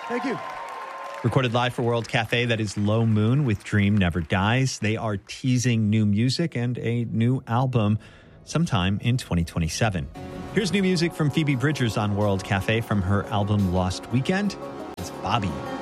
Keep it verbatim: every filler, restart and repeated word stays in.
Thank you. Recorded live for World Cafe, that is Low Moon with Dream Never Dies. They are teasing new music and a new album sometime in twenty twenty-seven. Here's new music from Phoebe Bridgers on World Cafe from her album Lost Weekend. It's Bobby.